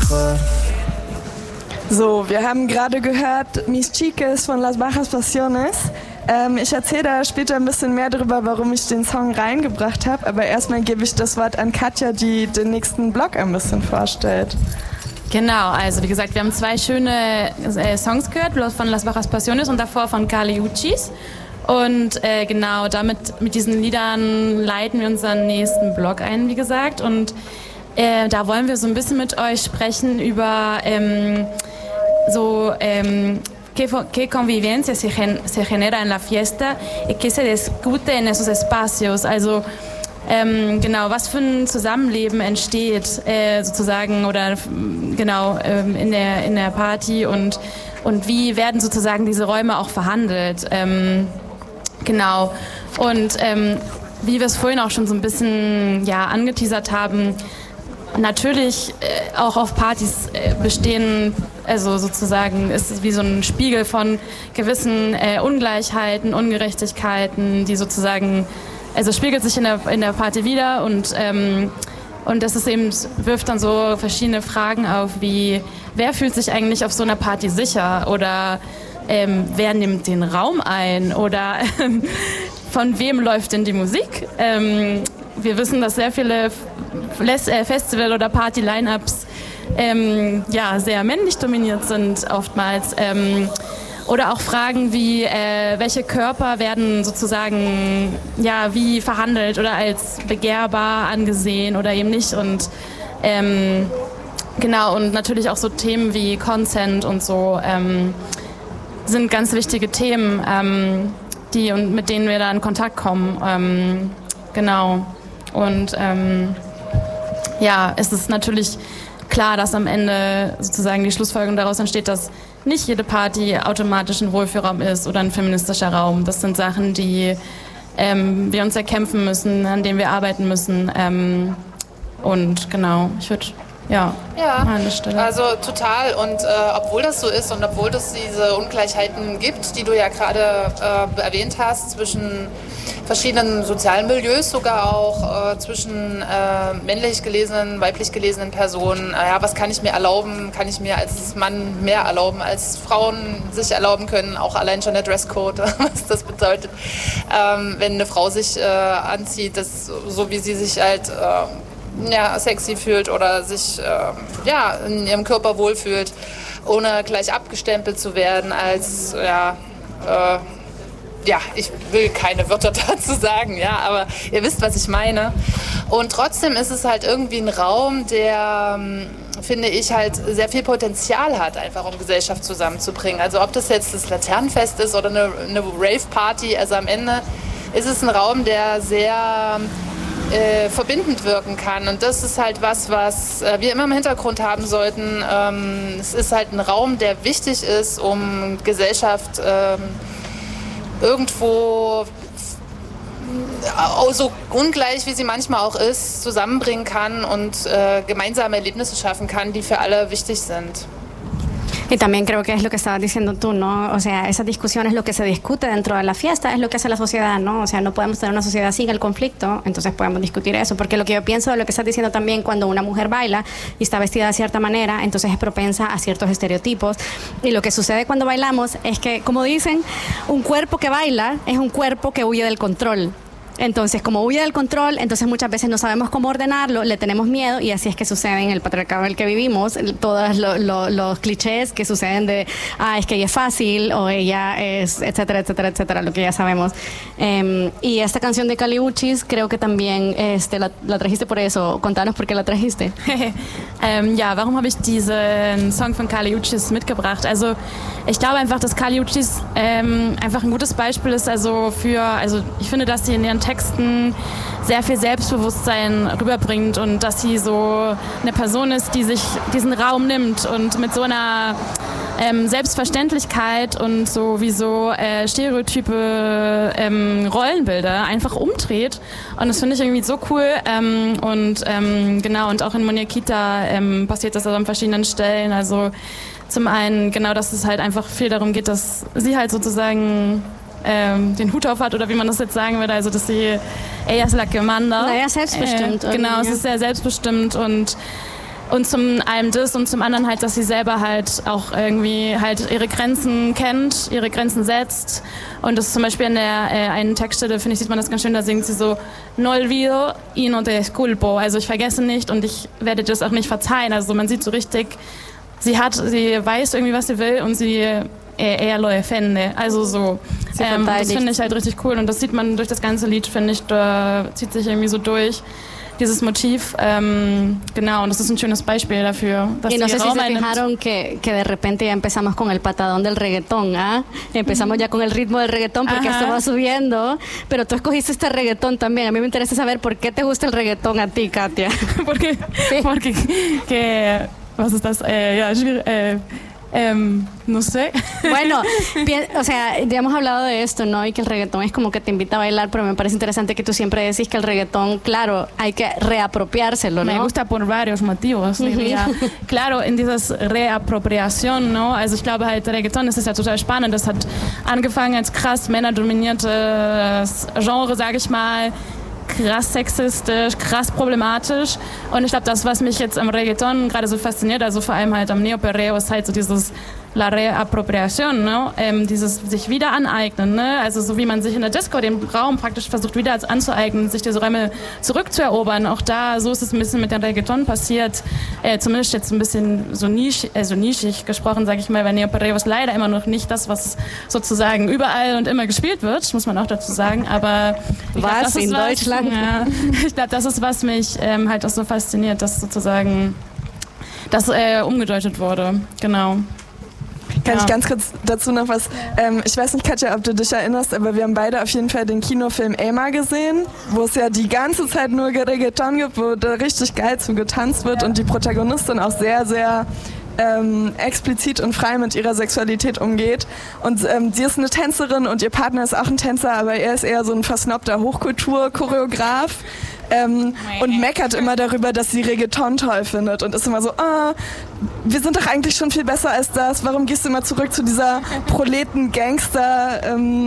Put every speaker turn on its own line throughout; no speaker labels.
mejor.
So, wir haben gerade gehört Mis Chiques von Las Bajas Pasiones. Ich erzähle da später ein bisschen mehr darüber, warum ich den Song reingebracht habe, aber erstmal gebe ich das Wort an Katja, die den nächsten Block ein bisschen vorstellt.
Genau, also wie gesagt, wir haben 2 schöne Songs gehört, von Las Bajas Pasiones und davor von Kali Uchis. Und genau, mit diesen Liedern leiten wir unseren nächsten Blog ein, wie gesagt. Und da wollen wir so ein bisschen mit euch sprechen über qué convivencia se genera en la fiesta y qué se discute en esos espacios. Also genau, was für ein Zusammenleben entsteht sozusagen oder genau in der Party und wie werden sozusagen diese Räume auch verhandelt. Genau. Und wie wir es vorhin auch schon so ein bisschen angeteasert haben, natürlich auch auf Partys bestehen, also sozusagen ist es wie so ein Spiegel von gewissen Ungleichheiten, Ungerechtigkeiten, die sozusagen, also spiegelt sich in der Party wieder und das ist eben, wirft dann so verschiedene Fragen auf, wie wer fühlt sich eigentlich auf so einer Party sicher oder wer nimmt den Raum ein oder von wem läuft denn die Musik? Wir wissen, dass sehr viele Festival- oder Party-Line-Ups sehr männlich dominiert sind oftmals. Oder auch Fragen wie, welche Körper werden sozusagen wie verhandelt oder als begehrbar angesehen oder eben nicht. Und genau, und natürlich auch so Themen wie Consent und so sind ganz wichtige Themen, mit denen wir da in Kontakt kommen. Genau. Und es ist natürlich klar, dass am Ende sozusagen die Schlussfolgerung daraus entsteht, dass nicht jede Party automatisch ein Wohlfühlraum ist oder ein feministischer Raum. Das sind Sachen, die wir uns erkämpfen müssen, an denen wir arbeiten müssen. Und genau, ich würde an der Stelle.
Also total. Und obwohl das so ist und obwohl es diese Ungleichheiten gibt, die du ja gerade erwähnt hast, zwischen verschiedenen sozialen Milieus, sogar auch zwischen männlich gelesenen, weiblich gelesenen Personen. Was kann ich mir erlauben? Kann ich mir als Mann mehr erlauben, als Frauen sich erlauben können? Auch allein schon der Dresscode, was das bedeutet. Wenn eine Frau sich anzieht, so wie sie sich halt sexy fühlt oder sich in ihrem Körper wohlfühlt, ohne gleich abgestempelt zu werden als ich will keine Wörter dazu sagen, aber ihr wisst, was ich meine. Und trotzdem ist es halt irgendwie ein Raum, der, finde ich, halt sehr viel Potenzial hat, einfach um Gesellschaft zusammenzubringen. Also ob das jetzt das Laternenfest ist oder eine Rave-Party, also am Ende ist es ein Raum, der sehr verbindend wirken kann. Und das ist halt was wir immer im Hintergrund haben sollten. Es ist halt ein Raum, der wichtig ist, um Gesellschaft irgendwo, so ungleich wie sie manchmal auch ist, zusammenbringen kann und gemeinsame Erlebnisse schaffen kann, die für alle wichtig sind.
Y también creo que es lo que estabas diciendo tú, ¿no? O sea, esa discusión es lo que se discute dentro de la fiesta, es lo que hace la sociedad, ¿no? O sea, no podemos tener una sociedad sin el conflicto, entonces podemos discutir eso, porque lo que yo pienso de lo que estás diciendo también, cuando una mujer baila y está vestida de cierta manera, entonces es propensa a ciertos estereotipos, y lo que sucede cuando bailamos es que, como dicen, un cuerpo que baila es un cuerpo que huye del control. Entonces, como huye del control, entonces muchas veces no sabemos cómo ordenarlo, le tenemos miedo y así es que sucede en el patriarcado en el que vivimos, todos los clichés que suceden de, es que ella es fácil o ella es, etcétera, etcétera, etcétera, lo que ya sabemos. Y esta canción de Kali Uchis creo que también la trajiste por eso. Contanos por qué la trajiste.
Warum habe ich diesen Song von Kali Uchis mitgebracht? Also ich glaube einfach, dass Kali Uchis einfach ein gutes Beispiel ist, also ich finde, dass sie in ihren Texten sehr viel Selbstbewusstsein rüberbringt und dass sie so eine Person ist, die sich diesen Raum nimmt und mit so einer Selbstverständlichkeit und sowieso stereotype Rollenbilder einfach umdreht. Und das finde ich irgendwie so cool. Genau, und auch in Muñequita passiert das also an verschiedenen Stellen. Also zum einen, genau, dass es halt einfach viel darum geht, dass sie halt sozusagen den Hut auf hat, oder wie man das jetzt sagen würde, also dass sie, ella es la que manda.
Naja, selbstbestimmt.
Genau, es ist sehr selbstbestimmt und Und zum einen das und zum anderen halt, dass sie selber halt auch irgendwie halt ihre Grenzen kennt, ihre Grenzen setzt. Und das ist zum Beispiel in der einen Textstelle, finde ich, sieht man das ganz schön, da singt sie so No olvido y no te disculpo. Also ich vergesse nicht und ich werde das auch nicht verzeihen. Also man sieht so richtig, sie weiß irgendwie, was sie will und sie eher lo defende. Also so. Das finde ich halt richtig cool und das sieht man durch das ganze Lied, finde ich, da zieht sich irgendwie so durch. Dieses Motiv, genau, und das ist ein schönes Beispiel dafür.
Y no sé si se fijaron que de repente ya empezamos con el patadón del reggaetón, ¿ah? Empezamos ya con el ritmo del reggaetón porque esto va subiendo, pero tú escogiste este reggaetón también. A mí me interesa saber por qué te gusta el reggaetón a ti, Katia.
Porque was ist das? Ja, schwierig. No sé.
Bueno, o sea, ya hemos hablado de esto, ¿no? Y que el reggaetón es como que te invita a bailar, pero me parece interesante que tú siempre decís que el reggaetón, claro, hay que reapropiárselo, ¿no?
Me gusta por varios motivos, diría. Claro, in dieses Reappropriation, ¿no? Also ich glaube halt, der Reggaeton, das ist ja total spannend. Das hat angefangen als krass männerdominiertes Genre, sage ich mal, krass sexistisch, krass problematisch. Und ich glaube, das, was mich jetzt am Reggaeton gerade so fasziniert, also vor allem halt am Neoperreo, ist halt so dieses La Reappropriation, ne? Dieses sich wieder aneignen, ne? Also so wie man sich in der Disco den Raum praktisch versucht wieder anzueignen, sich diese Räume zurückzuerobern. Auch da, so ist es ein bisschen mit dem Reggaeton passiert, zumindest jetzt ein bisschen so nischig gesprochen, sage ich mal, weil Neoperreo ist leider immer noch nicht das, was sozusagen überall und immer gespielt wird, muss man auch dazu sagen, aber
was in Deutschland?
Ja, ich glaube, das ist, was mich halt auch so fasziniert, dass sozusagen das umgedeutet wurde, genau.
Kann ich ganz kurz dazu noch was, ich weiß nicht, Katja, ob du dich erinnerst, aber wir haben beide auf jeden Fall den Kinofilm Emma gesehen, wo es ja die ganze Zeit nur Reggaeton gibt, wo da richtig geil zu getanzt wird und die Protagonistin auch sehr, sehr explizit und frei mit ihrer Sexualität umgeht. Und sie ist eine Tänzerin und ihr Partner ist auch ein Tänzer, aber er ist eher so ein versnobter Hochkultur-Choreograf. Und meckert immer darüber, dass sie Reggaeton toll findet und ist immer so, wir sind doch eigentlich schon viel besser als das, warum gehst du immer zurück zu dieser Proleten-Gangster-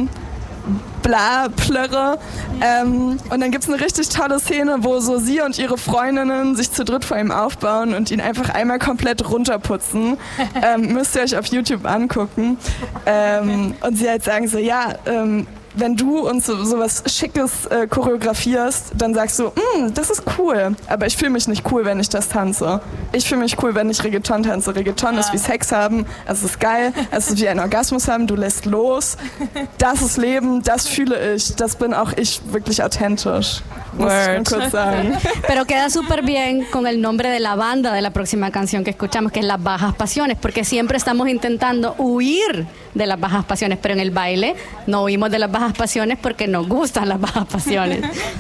Bla-Plörre. Und dann gibt es eine richtig tolle Szene, wo so sie und ihre Freundinnen sich zu dritt vor ihm aufbauen und ihn einfach einmal komplett runterputzen. Müsst ihr euch auf YouTube angucken. Und sie halt sagen so, ja, wenn du uns sowas Schickes choreografierst, dann sagst du, das ist cool, aber ich fühle mich nicht cool, wenn ich das tanze. Ich fühle mich cool, wenn ich Reggaeton tanze. Reggaeton ist wie Sex haben, es ist geil, es ist wie ein Orgasmus haben, du lässt los. Das ist Leben, das fühle ich, das bin auch ich wirklich authentisch. Muss ich nur kurz sagen.
Pero queda súper bien con el nombre de la banda de la próxima canción que escuchamos, que es Las Bajas Pasiones, porque siempre estamos intentando huir de las bajas pasiones, pero en el baile no huimos de las bajas pasiones porque nos gustan las bajas pasiones.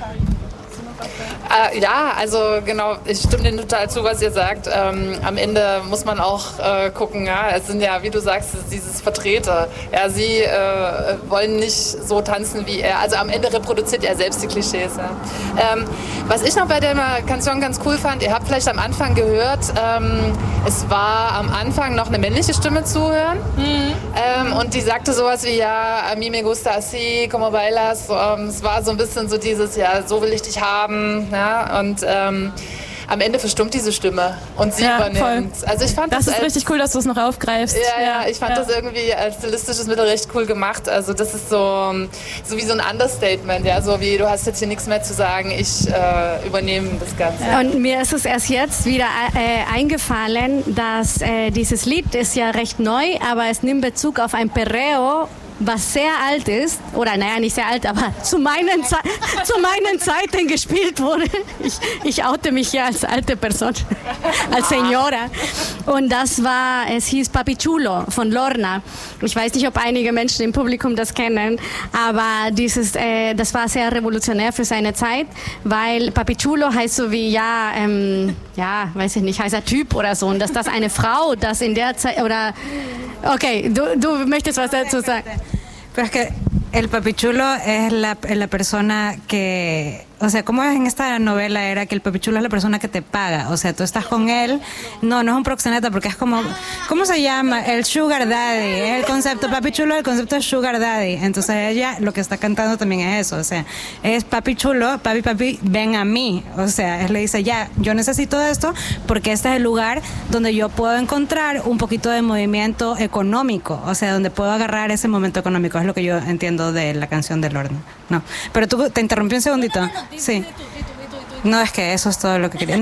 Ja, also genau, ich stimme Ihnen total zu, was ihr sagt. Am Ende muss man auch gucken, ja, es sind ja, wie du sagst, dieses Vertreter. Ja, sie wollen nicht so tanzen wie er. Also am Ende reproduziert er selbst die Klischees. Ja. Was ich noch bei der Canción ganz cool fand, ihr habt vielleicht am Anfang gehört, es war am Anfang noch eine männliche Stimme zu hören. Und die sagte sowas wie, ja, a mí me gusta así, como bailas. Es war so ein bisschen so dieses, ja, so will ich dich haben. Ja, und am Ende verstummt diese Stimme und sie übernimmt. Voll. Also ich fand
das ist richtig cool, dass du es noch aufgreifst.
Ja, ich fand das irgendwie als stilistisches Mittel recht cool gemacht. Also das ist so wie so ein Understatement, ja, so wie du hast jetzt hier nichts mehr zu sagen, ich übernehme das Ganze.
Und mir ist es erst jetzt wieder eingefallen, dass dieses Lied ist ja recht neu, aber es nimmt Bezug auf ein Perreo, was sehr alt ist, oder naja, nicht sehr alt, aber zu meinen Zeiten gespielt wurde. Ich oute mich hier als alte Person, als Señora. Und es hieß Papi Chulo von Lorna. Ich weiß nicht, ob einige Menschen im Publikum das kennen, aber das war sehr revolutionär für seine Zeit, weil Papi Chulo heißt so wie, weiß ich nicht, heißt er Typ oder so, und dass das eine Frau, das in der Zeit, oder, okay, du möchtest was dazu sagen?
Pero es que el papichulo es la persona que, O sea, ¿cómo es en esta novela? Era que el papichulo es la persona que te paga. O sea, tú estás con él. No es un proxeneta porque es como... ¿Cómo se llama? El sugar daddy. Es el concepto papichulo, el concepto es sugar daddy. Entonces ella lo que está cantando también es eso. O sea, es papichulo, papi, ven a mí. O sea, él le dice, ya, yo necesito esto porque este es el lugar donde yo puedo encontrar un poquito de movimiento económico. O sea, donde puedo agarrar ese momento económico. Es lo que yo entiendo de la canción de Lorde. No, pero tú te interrumpí un segundito. Sí. No, es que eso es todo lo que quería.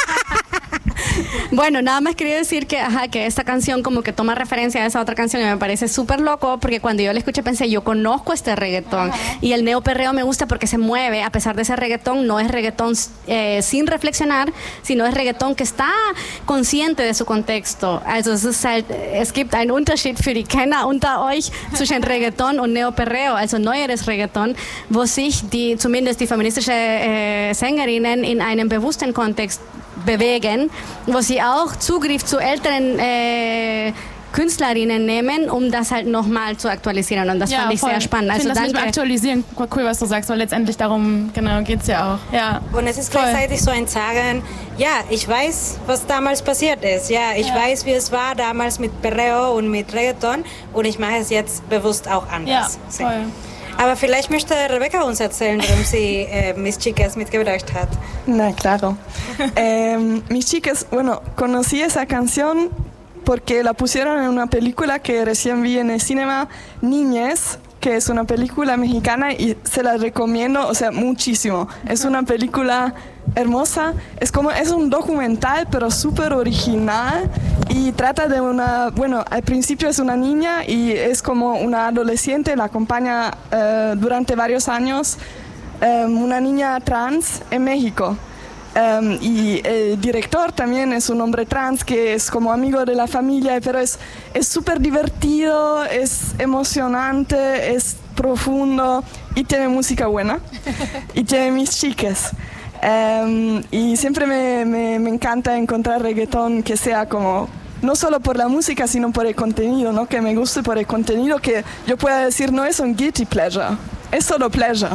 Bueno, nada más quería decir que esta canción como que toma referencia a esa otra canción y me parece súper loco porque cuando yo la escuché pensé, yo conozco este reggaetón y el neoperreo me gusta porque se mueve, a pesar de ser reggaetón, no es reggaetón sin reflexionar, sino es reggaetón que está consciente de su contexto. Also es gibt einen Unterschied für die Kenner unter euch zwischen Reggaeton und Neoperreo, also neueres Reggaeton, wo sich zumindest die feministische Sängerinnen in einem bewussten Kontext bewegen, wo sie auch Zugriff zu älteren Künstlerinnen nehmen, um das halt nochmal zu aktualisieren. Und das fand ich sehr spannend.
Also das mit dem Aktualisieren, cool, was du sagst, weil letztendlich darum geht es ja auch. Ja.
Und es ist gleichzeitig so ein Sagen, ja, ich weiß, was damals passiert ist. Ja, ich weiß, wie es war damals mit Perreo und mit Reggaeton und ich mache es jetzt bewusst auch anders.
Ja, voll.
Aber vielleicht möchte Rebecca uns erzählen, warum sie Mis Chicas mitgebracht hat.
No, claro. Mis Chicas, bueno, conocí esa canción porque la pusieron en una película que recién vi en el cinema, Niñez, que es una película mexicana y se la recomiendo, o sea, muchísimo. Es una película hermosa, es un documental pero súper original y trata de al principio es una niña y es como una adolescente, la acompaña durante varios años una niña trans en México. Y el director también es un hombre trans que es como amigo de la familia, pero es súper divertido, es emocionante, es profundo y tiene música buena y tiene Mis Chicas. Y siempre me encanta encontrar reggaetón que sea como no solo por la música sino por el contenido, ¿no? Que me guste por el contenido, que yo pueda decir no es un guilty pleasure. Es solo pleasure.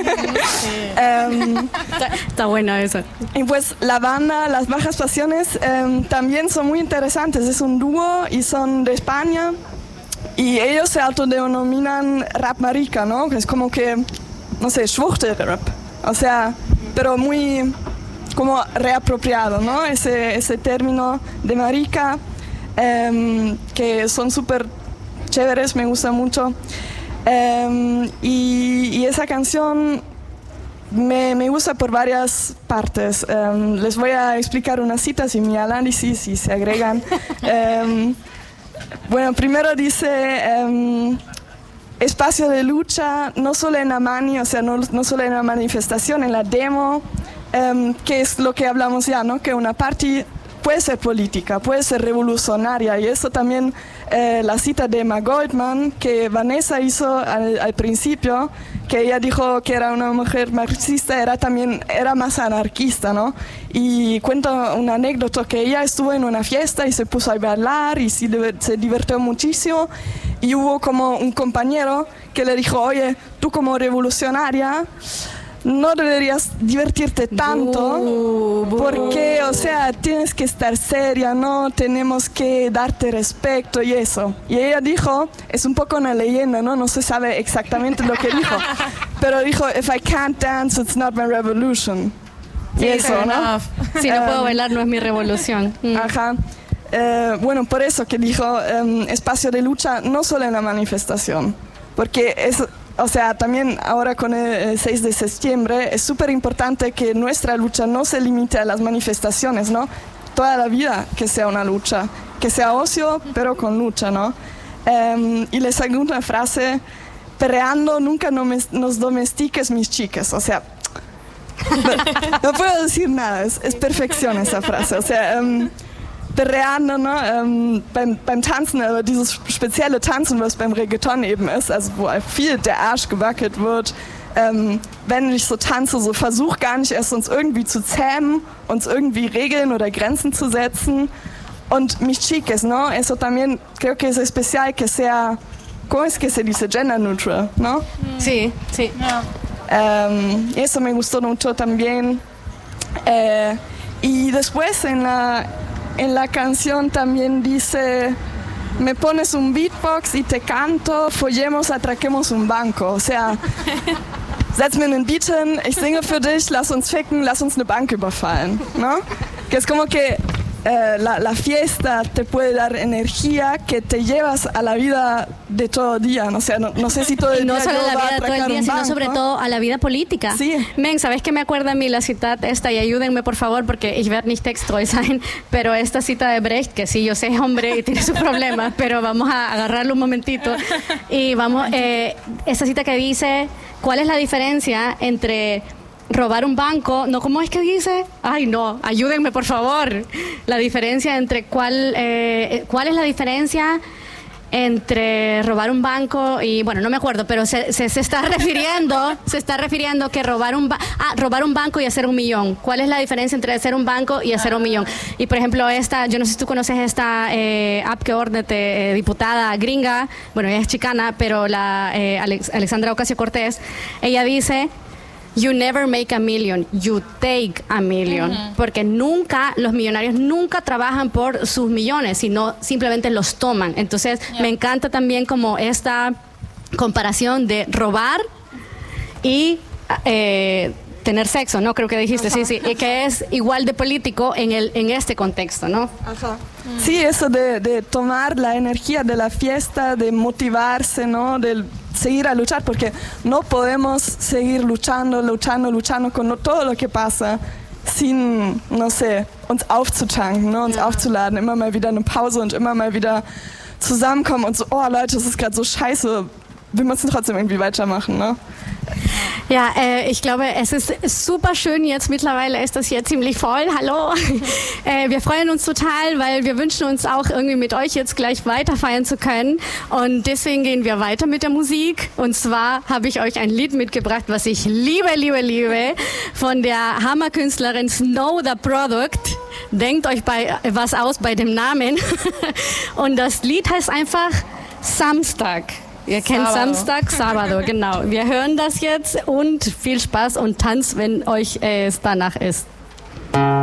Está bueno eso.
Y pues la banda Las Bajas Pasiones también son muy interesantes. Es un dúo y son de España. Y ellos se autodenominan rap marica, ¿no? Es como que, no sé, Schwuchtel-Rap. O sea, pero muy como reapropiado, ¿no? Ese término de marica, que son súper chéveres, me gusta mucho. Y esa canción me gusta por varias partes. Les voy a explicar unas citas y mi análisis y se agregan. Bueno, primero dice espacio de lucha, no solo en la o sea, no solo en la manifestación, en la demo, que es lo que hablamos ya, ¿no? Que una party puede ser política, puede ser revolucionaria, y eso también la cita de Emma Goldman que Vanessa hizo al principio, que ella dijo que era una mujer marxista, era más anarquista, ¿no? Y cuenta una anécdota que ella estuvo en una fiesta y se puso a bailar y se divirtió muchísimo, y hubo como un compañero que le dijo, oye, tú como revolucionaria no deberías divertirte tanto porque, o sea, tienes que estar seria, ¿no? Tenemos que darte respeto y eso. Y ella dijo, es un poco una leyenda, ¿no? No se sabe exactamente lo que dijo, pero dijo, if I can't dance, it's not my revolution. Y eso, ¿no?
Si no puedo bailar, no es mi revolución.
Ajá. Bueno, por eso que dijo espacio de lucha, no solo en la manifestación, porque es... O sea, también ahora con el 6 de septiembre es súper importante que nuestra lucha no se limite a las manifestaciones, ¿no? Toda la vida que sea una lucha, que sea ocio, pero con lucha, ¿no? Y la segunda frase, perreando nunca nos domestiques mis chicas, o sea, no puedo decir nada, es perfección esa frase, o sea... Perreando, ne? Beim Tanzen, aber dieses spezielle Tanzen, was beim Reggaeton eben ist, also wo viel der Arsch gewackelt wird, wenn ich so tanze, so versuch gar nicht erst uns irgendwie zu zähmen, uns irgendwie Regeln oder Grenzen zu setzen. Und mis chiques, ¿no? Eso también creo que es especial que sea, ¿cómo es que se dice? Gender neutral, ¿no?
Sí, sí.
Ja.
Eso me gustó mucho también. Y después en la canción también dice: me pones un beatbox y te canto, follemos, atraquemos un banco. O sea, setz mir einen Beat hin, ich singe für dich, lass uns ficken, lass uns eine Bank überfallen, ¿no? Que es como que la fiesta te puede dar energía que te llevas a la vida de todo día. O sea, no sé si todo el
no
día
solo
yo
a la
va a
vida de todo el
atracar
día,
un
sino
banco.
sobre todo a la vida política.
Sí.
Men, ¿sabes qué me acuerda a mí la cita esta? Y ayúdenme por favor, porque ich werde nicht texttreu sein, pero esta cita de Brecht, que sí, yo sé, es hombre y tiene sus problemas, pero vamos a agarrarlo un momentito. Y vamos, esta cita que dice: ¿cuál es la diferencia entre robar un banco? No, ¿cómo es que dice? Ay, no, ayúdenme por favor. La diferencia entre ¿cuál es la diferencia entre robar un banco y, bueno, no me acuerdo, pero se está refiriendo que robar un banco y hacer 1 millón. ¿Cuál es la diferencia entre hacer un banco y hacer 1 millón? Y por ejemplo, yo no sé si tú conoces esta app que Ordnete, diputada gringa, bueno, ella es chicana, pero Alexandra Ocasio-Cortez, ella dice: you never make a million, you take a million. Porque los millonarios nunca trabajan por sus millones, sino simplemente los toman. Entonces, me encanta también como esta comparación de robar y tener sexo, ¿no? Creo que dijiste, sí, y que es igual de político en este contexto, ¿no?
Ajá. Sí, eso de tomar la energía de la fiesta, de motivarse, ¿no? De seguir a luchar, porque no podemos seguir luchando con todo lo que pasa, sin, no sé, uns aufzutanken, ne? Uns aufzuladen, immer mal wieder eine Pause und immer mal wieder zusammenkommen und so, oh Leute, das ist gerade so scheiße, wir müssen trotzdem irgendwie weitermachen, ne?
Ja, ich glaube, es ist super schön jetzt. Mittlerweile ist das hier ziemlich voll. Hallo. Wir freuen uns total, weil wir wünschen uns auch irgendwie mit euch jetzt gleich weiter feiern zu können. Und deswegen gehen wir weiter mit der Musik. Und zwar habe ich euch ein Lied mitgebracht, was ich liebe, von der Hammerkünstlerin Snow the Product. Denkt euch was aus bei dem Namen. Und das Lied heißt einfach Samstag. Ihr kennt Samstag, Sábado, genau. Wir hören das jetzt und viel Spaß und Tanz, wenn euch es danach ist.